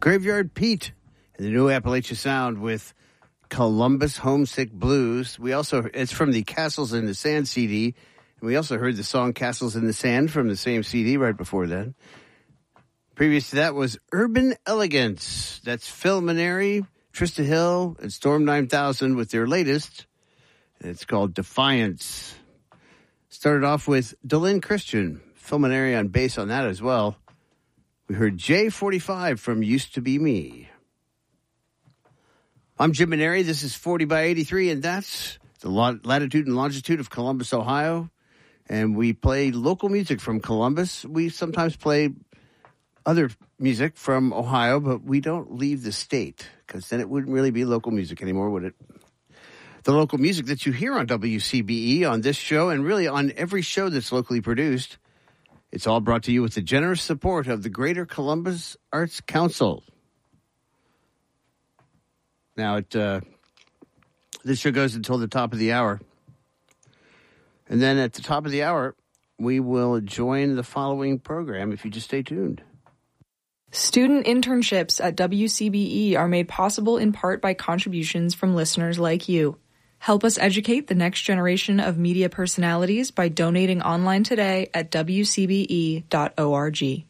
Graveyard Pete and the New Appalachia Sound with Columbus Homesick Blues. It's from the Castles in the Sand CD. And we also heard the song Castles in the Sand from the same CD right before that. Previous to that was Urban Elegance. That's Phil Maneri, Trista Hill, and Storm 9000 with their latest. And it's called Defiance. Started off with Delyn Christian. Phil Maneri on bass on that as well. We heard J45 from Used to Be Me. I'm Jim Maneri. This is 40 by 83, and that's the latitude and longitude of Columbus, Ohio. And we play local music from Columbus. We sometimes play other music from Ohio, but we don't leave the state, because then it wouldn't really be local music anymore, would it? The local music that you hear on WCBE, on this show, and really on every show that's locally produced, it's all brought to you with the generous support of the Greater Columbus Arts Council. Now, this show goes until the top of the hour. And then at the top of the hour, we will join the following program if you just stay tuned. Student internships at WCBE are made possible in part by contributions from listeners like you. Help us educate the next generation of media personalities by donating online today at wcbe.org.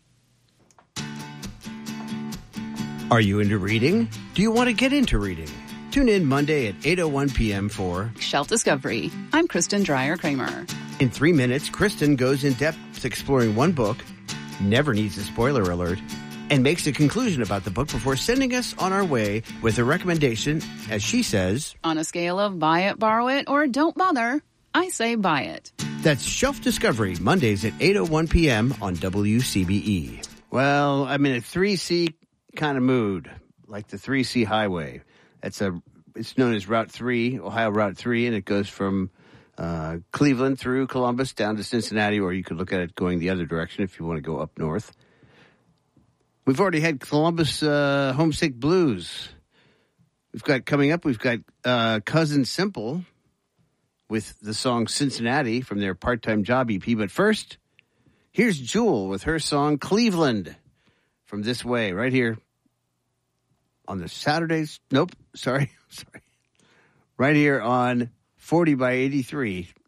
Are you into reading? Do you want to get into reading? Tune in Monday at 8:01 p.m. for Shelf Discovery. I'm Kristen Dreyer-Kramer. In 3 minutes, Kristen goes in depth exploring one book, never needs a spoiler alert, and makes a conclusion about the book before sending us on our way with a recommendation, as she says, on a scale of buy it, borrow it, or don't bother, I say buy it. That's Shelf Discovery, Mondays at 8:01 p.m. on WCBE. Well, I'm in a 3C kind of mood, like the 3C highway. It's known as Route 3, Ohio Route 3, and it goes from Cleveland through Columbus down to Cincinnati, or you could look at it going the other direction if you want to go up north. We've already had Columbus Homesick Blues. Coming up, we've got Cousin Simple with the song Cincinnati from their Part-Time Job EP. But first, here's Jewel with her song Cleveland from This Way, right here on the Saturdays. Nope, sorry. Right here on 40 by 83